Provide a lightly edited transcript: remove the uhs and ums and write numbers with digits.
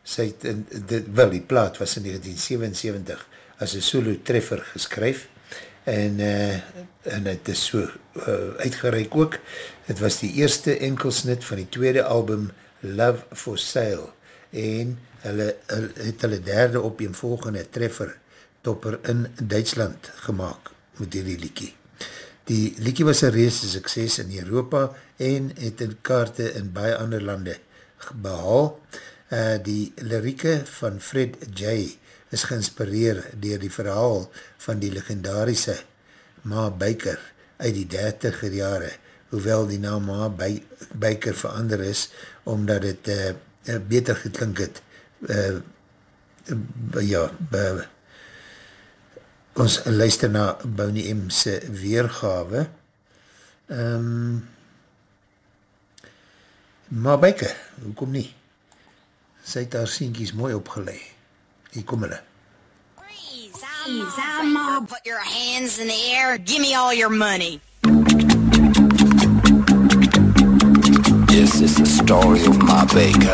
Sy het, wel, die plaat was in 1977 as 'n solo treffer geskryf en het is so uitgereik ook. Het was die eerste enkelsnit van die tweede album Love for Sale en hulle het hulle derde opeenvolgende treffer topper in Duitsland gemaakt met die liedjie. Die liedjie was 'n reuse sukses in Europa en het in kaarte in baie ander lande behaal. Die lirieke van Fred J. is geïnspireer deur die verhaal van die legendarische Ma Baker uit die 30er jare, hoewel die naam Ma Baker verander is, omdat het beter geklink het. Ons luister na Boney M. se weergawe. Ma Baker, hoekom nie? Sy het haar seentjies mooi opgelei. Hier kom hulle. Put your hands in the air, give me all your money. This is the story of Ma Baker.